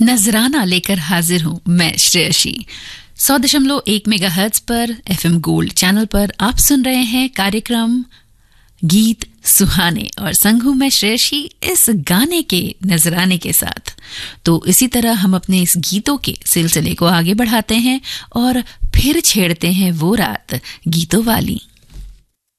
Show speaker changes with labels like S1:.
S1: नजराना लेकर हाजिर हूं मैं श्रेयसी। 100.1 मेगाहर्ट्ज पर एफएम गोल्ड चैनल पर आप सुन रहे हैं कार्यक्रम गीत सुहाने और संग हूं मैं श्रेयसी इस गाने के नजराने के साथ। तो इसी तरह हम अपने इस गीतों के सिलसिले को आगे बढ़ाते हैं और फिर छेड़ते हैं वो रात गीतों वाली।